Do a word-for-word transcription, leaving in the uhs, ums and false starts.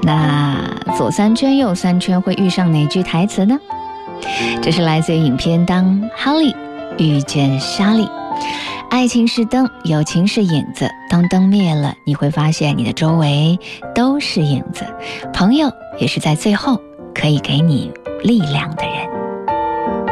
那左三圈右三圈会遇上哪句台词呢？这是来自于影片《当哈利遇见莎莉》。爱情是灯，友情是影子，当灯灭了，你会发现你的周围都是影子，朋友也是在最后可以给你力量的人。